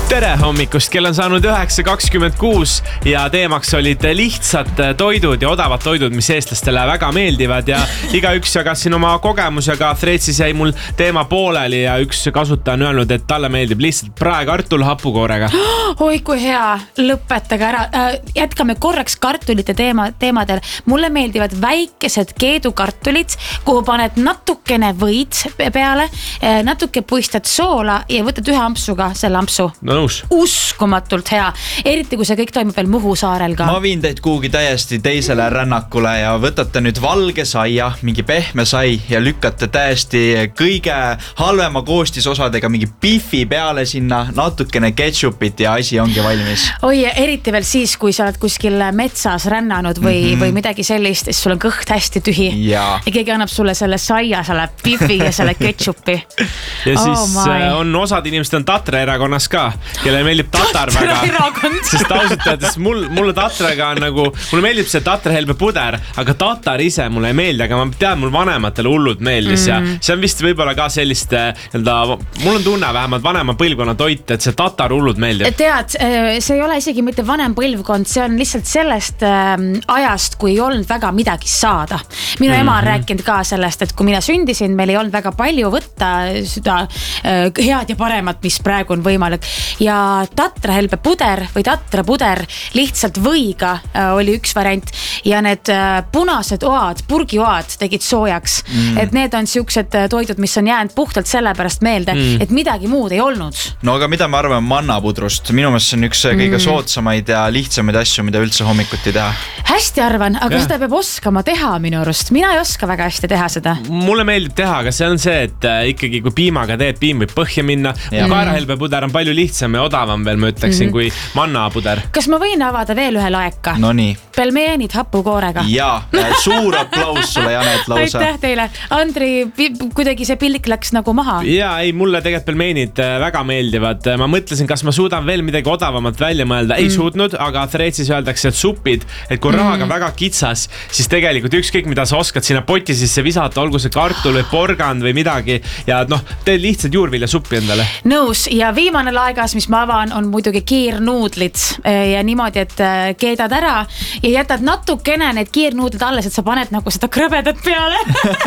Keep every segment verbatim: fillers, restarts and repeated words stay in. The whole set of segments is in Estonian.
Tere hommikust, kell on saanud üheksa kakskümmend kuus ja teemaks olid lihtsad toidud ja odavad toidud, mis eestlastele väga meeldivad ja igaüks jagas siin oma kogemusega. Threadsis jäi mul teema pooleli ja üks kasutaja on öelnud, et talle meeldib lihtsalt praekartul hapukoorega. Oi, kui hea, lõpetage ära. Jätkame korraks kartulite teema, teemadel. Mulle meeldivad väikesed keedukartulid, kuhu paned natukene võid peale, natuke puistad soola ja võtad ühe ampsuga selle ampsu. No nõus. Uskumatult hea. Eriti kui see kõik toimub veel Muhu saarel ka. Ma viin teid kuhugi täiesti teisele rännakule ja võtate nüüd valge saia, mingi pehme sai ja lükkate täiesti kõige halvema koostisosadega mingi bifi peale sinna, natukene ketšupit ja asi ongi valmis. Oi, eriti veel siis, kui sa oled kuskil metsas rännanud või, mm-hmm. või midagi sellist, siis sul on kõht hästi tühi. Ja, ja keegi annab sulle selle saia, selle bifi ja selle ketšupi. Ja siis oh on osad inimesed on Tatra erakonnas ka, kelle meeldib tatar väga. Sest ausalt öeldes mul, mulle tatraga on nagu, mulle meeldib see Tatra helbe puder, aga tatar ise mulle ei meeldi, aga ma tean, mul vanematele hullud meeldis mm. ja see on vist võib-olla ka sellist, mul on tunne vähemalt vanema põlvkonna toit, et see tatar hullud meeldib. Tead, see ei ole isegi mitte vanem põlvkond, see on lihtsalt sellest ajast, kui ei olnud väga midagi saada. Minu mm-hmm. ema on rääkinud ka sellest, et kui mina sündisin, meil ei olnud väga palju võtta seda head ja paremat, mis praegu on võimalik. Ja Tatra helbe puder või Tatra puder lihtsalt võiga oli üks variant ja need punased oad, purgioad tegid soojaks. Mm. Et need on siuksed toidud, mis on jäänud puhtalt sellepärast meelde, mm. et midagi muud ei olnud. No aga mida me arvame mannapudrust? Minu meelest see on üks kõige mm. soodsamaid ja lihtsamaid asju, mida üldse hommikuti teha. Hästi arvan, aga ja. Seda peab oskama teha minu arust. Mina ei oska väga hästi teha seda. Mulle meeldib teha, aga see on see, et ikkagi kui piimaga teed, piim võib põhja minna. Kaerahelbe puder on palju lihtsam ja odavam veel, ma ütleksin, mm-hmm. kui mannapuder. Kas ma võin avada veel ühe laeka? No nii. Pelmeenid hapukoorega. Jaa, suur aplaus sulle, Janet, lausa. Aitäh teile. Andri, kuidagi see pillik läks nagu maha. Jaa, ei, mulle tegelikult pelmeenid väga meeldivad. Ma mõtlesin, kas ma suudan veel midagi odavamat välja mõelda. Ei mm. suutnud, aga Threadsis öeldakse, et supid, et kui rahaga mm. väga kitsas, siis tegelikult ükskõik, mida sa oskad sinna poti sisse visata, olgu see kartul või porgand või midagi ja noh, teed lihtsalt juurvilja suppi endale. Nõus ja viimane laegas, mis ma avan, on muidugi kiirnuudlid ja niimoodi, et keedad ära ja jätad natukene need kiirnuudlid alles, et sa paned nagu seda krõbedat peale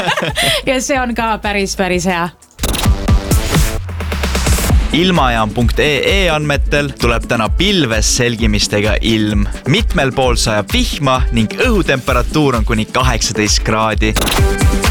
ja see on ka päris, päris hea. Ilmajaam punkt ee andmetel tuleb täna pilves selgimistega ilm. Mitmel pool sajab vihma ning õhutemperatuur on kuni kaheksateist kraadi.